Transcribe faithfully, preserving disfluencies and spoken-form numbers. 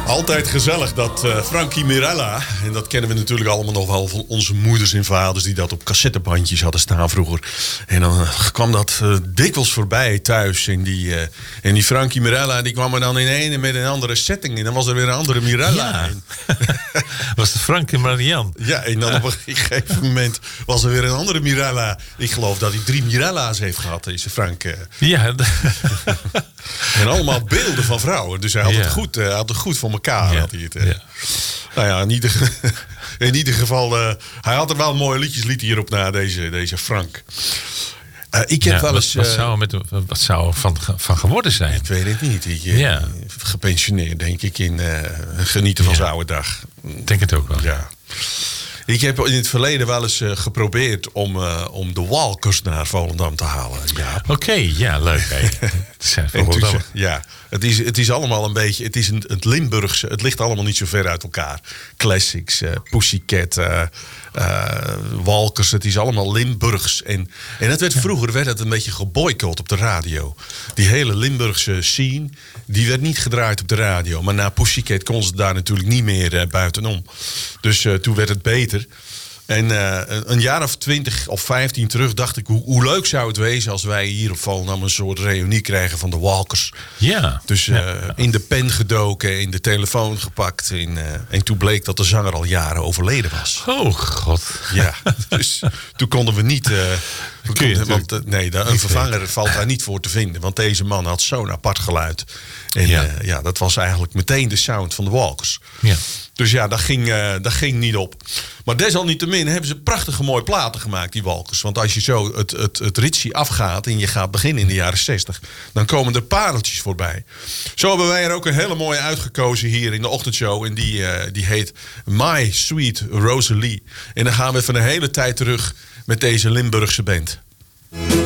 Altijd gezellig dat uh, Frankie Mirella, en dat kennen we natuurlijk allemaal nog wel van onze moeders en vaders die dat op cassettebandjes hadden staan vroeger. En dan uh, kwam dat uh, dikwijls voorbij thuis. En die, uh, en die Frankie Mirella die kwam er dan in een met een andere setting. En dan was er weer een andere Mirella. Ja. Was het Frank en Marianne? Ja, en dan op een gegeven moment was er weer een andere Mirella. Ik geloof dat hij drie Mirella's heeft gehad, deze Frank. Uh. Ja. En allemaal beelden van vrouwen. Dus hij had, Ja. het, goed, uh, had het goed voor elkaar. Ja. Had hij het, uh. Ja. Nou ja, in ieder, in ieder geval... Uh, hij had er wel mooie liedjes liet hierop na, deze, deze Frank. Uh, ik heb Ja, wel eens... Wat, wat uh, zou er met, wat zou er van, van geworden zijn? Ik weet het niet. Ik, uh, Ja. Gepensioneerd, denk ik, in uh, genieten van Ja. zijn oude dag. Ik denk het ook wel. Ja. Ik heb in het verleden wel eens uh, geprobeerd om, uh, om de Walkers naar Volendam te halen. Ja. Oké, okay, ja, leuk. Hey. Het zijn En toen, Volendam. ja, het is, het is allemaal een beetje... Het is een, het Limburgse... Het ligt allemaal niet zo ver uit elkaar. Classics, uh, Pussycat, uh, uh, Walkers. Het is allemaal Limburgs. En, en het werd, vroeger werd het een beetje geboycott op de radio. Die hele Limburgse scene... Die werd niet gedraaid op de radio. Maar na Pussycat kon ze daar natuurlijk niet meer uh, buitenom. Dus uh, toen werd het beter. En uh, een jaar of twintig of vijftien terug dacht ik... Hoe, hoe leuk zou het wezen als wij hier op Volendam... een soort reunie krijgen van de Walkers. Ja. Dus uh, Ja. in de pen gedoken, in de telefoon gepakt. En, uh, en toen bleek dat de zanger al jaren overleden was. Oh, god. Ja, dus toen konden we niet... Uh, we Kun je konden, want uh, nee, daar, een vervanger valt daar niet voor te vinden. Want deze man had zo'n apart geluid. En Ja. ja. Uh, ja, dat was eigenlijk meteen de sound van de Walkers. Ja. Dus ja, dat ging, uh, dat ging niet op. Maar desalniettemin hebben ze prachtige mooie platen gemaakt, die Walkers. Want als je zo het, het, het ritsie afgaat en je gaat beginnen in de jaren zestig... dan komen er pareltjes voorbij. Zo hebben wij er ook een hele mooie uitgekozen hier in de ochtendshow. En die, uh, die heet My Sweet Rosalie. En dan gaan we even een hele tijd terug met deze Limburgse band.